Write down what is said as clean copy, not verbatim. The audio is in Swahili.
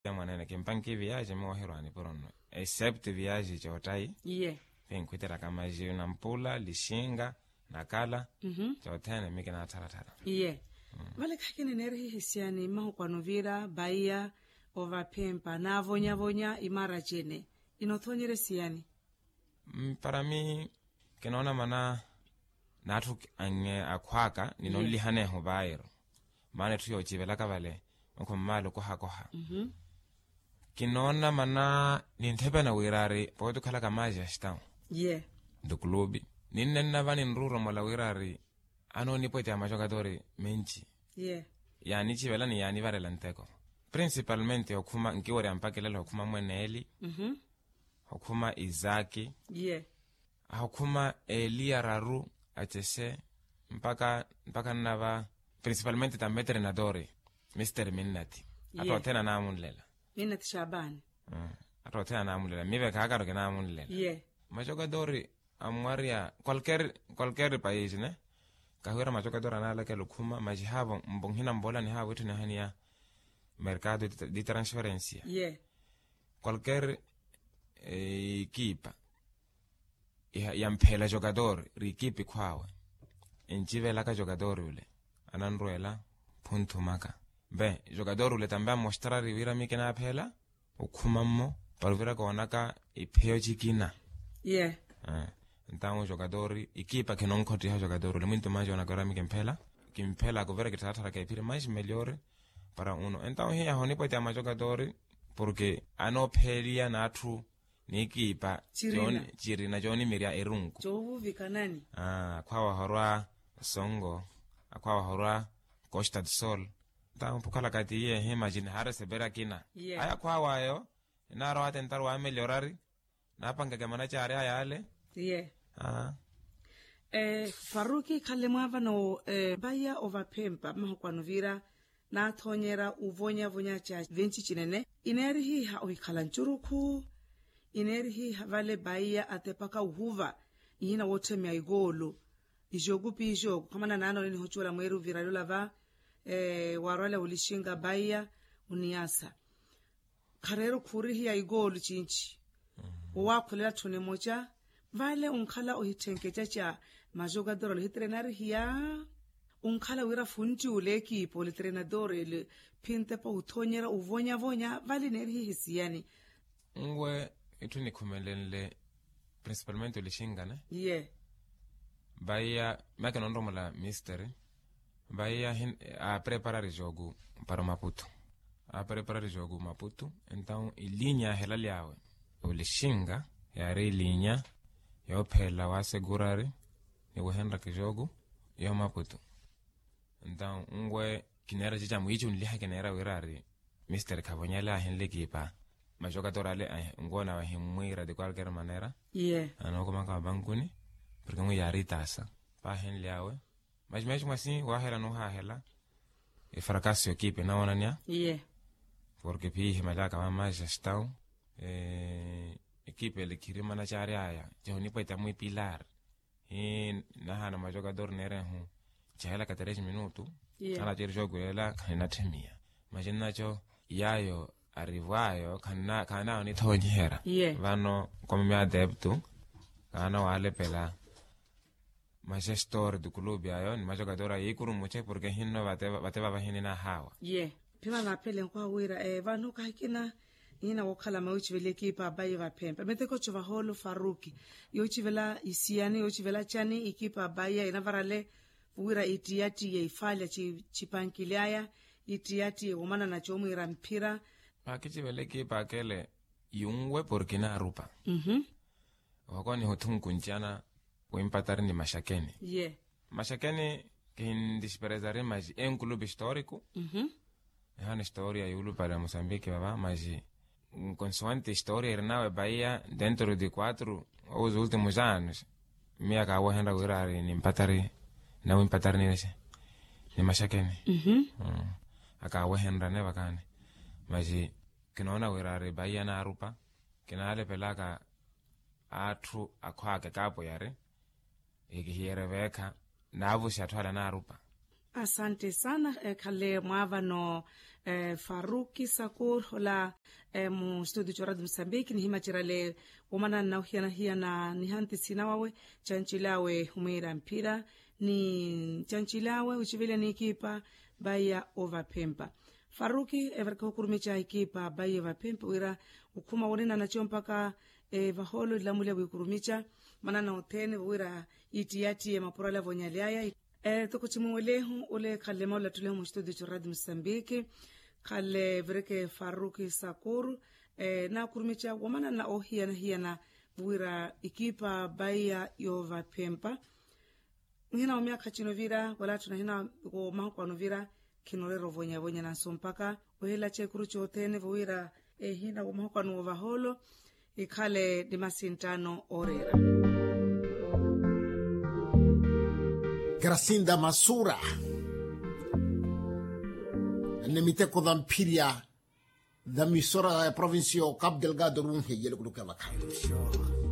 manene ke mpanki viaje mo herwani porono except viaje chotai penkwitera kama je na mpula lishinga nakala chotene mike na taratara vale kakene neri hisiani mahukwanovira Bahia Ovapempa na vonya imara jene inothonyere siani para mi kinaona mana natu ange akwaka ninolihane ho bairo mane tuyo chivela kavale ko malo ko hakoha kinaona mana ninthebe na wirari poto khala kamaja stang do club ninenna vani nruro mola wirari ano ni pote amajogadori menchi yani chivela ni yani varela nteko principalmente okuma nkiwori ampakelelo okuma mweneli okuma Izaki okuma Elia Raru atese mpaka nava principalmente tambe trenadori Mr. Minnati atotena namunlela Minnati Shabani atotena namunlela mive kakaro ke namunlela majogadori amwaria cualquier país ne kahura majogadori anala ke lokuma majihavo mbonghina mbola ni hawo tuna hania mercado de transferencia cualquier equipa yamphela jogador rikipi kwawe enchivela ka jogador ule ananruela punto maka be jogador ule tambia mostrar rivira mikena phela ukhumammo parvira konaka ipheo chikina Então jogador equipa que não conta jogador ule muito mais ona agora mikemphela kimphela ko vera que trata que pire mais melhor para uno. Então hiya honi pode ama jogador porque anopelia natu nikipa Chirina Joni miria erungu jovu vikanani kwa horwa songo kwa horwa Costa do Sol ta mpukala kati ye imagine harese berakina aya kwa wayo naro atentar wa meliorari napanga gamana chare ayale Faruki kalemava no Bahia Ovapempa mahokwanovira na thonyera uvonya cha venchi chinene ineri hi ha ohikalanchuruku ineri hi vale Bahia atepaka uhuva ihina wote mya igolo ijogu pijo kama nano ni hochura mweru viralola va warwale ulishinga Bahia uniasa karero kuri hi ya igolo chinchi wakhulela thone mocha vale unkhala ohitenkecha cha majogadoro hitrenari hiya unkhala wira funti uleki poli trenadore le pinte pa uthonyera uvonya vale neri hisiani ngwe itu ni kumelenle principalmente ulishinga ne Bahia maka nondo mala mystery Bahia a preparar jogo para Maputo então ilinha helaliawe ulishinga ya linya yo phela wa segurari ni wohenra ke jogo yo Maputo então ngwe kinera chicha muichu nliha kinera wirari Mr. Kabonyala henlekipa majogador ale ngona wa himwira de cualquier manera ano kuma ka bankuni porque ngu yari tasa pa henliawe mas assim wa hela no ha hela e fracasso equipe na onania porque pi malaka mama gestão equipe le kirima na chare aya joni peta muy pilar na hana majogador nere hu chela ka 3 minutos ana jer jogo ela kana temia imagina cho yayo arrivayo kana ni thonyera vano como me adepto kana wale pela gestor do clube ayo ni majogador aí kurumuche porque hinno bateva bahinina hawa pima ngapele kwa wira vano kahikina ina wakhala mauchivele kipa Bahia Ovapempa meteko chova holo Faruki yochivela isiani yochivela chani ikipa Bahia inavarale wira itiati ye ifalya chipankiliaya itiati umana na chomwira mpira pakichivele kipa kele yungwe porque na rupa wakoni hotunkunchana empatar ni Mashakeni Mashakeni kindisperezare mas un clube histórico é uma história yulu para Moçambique baba mas consoante história irnawe Bahia dentro de 4 os últimos anos minha kawa henda wirari ni empatari na empatar ni Mashakeni akawa henda ne bakane mas kinaona wirari Bahia na rupa kinale pelaka atu akwake kapo yare ikihiereveka navu shatwala na rupa Asante sana khale mwavano Faruki Sakur hola mu studio cha Radio Msambiki ni hima chirale umana na hiana ni hanti sinawawe chanchilawe humira mpira ni chanchilawe uchivile ni ekipa baya overpempa Faruki everka hukurumicha ekipa baya overpempa wira ukuma wonena na chompaka vaholo lamule wikurumicha mana na utene wira itiyati ya mapurala vonyaliaya tukuchimuwelehu ule khale maula tulehu mu studio cha Radio Msambiki khale vreke Faruki Sakur na kurumicha wamana na hiana wira ekipa baya overpempa ngina omya khachino vira wala tuna hina ko makwano vira kinorero vonya na sompaka wela chekuru chotene wira hina ko makwano ovaholo ikhale dimasintano orera Gracinda Masura nemiteko dhampiria da misora ya provincio Cabo Delgado runhe yele kutoka makao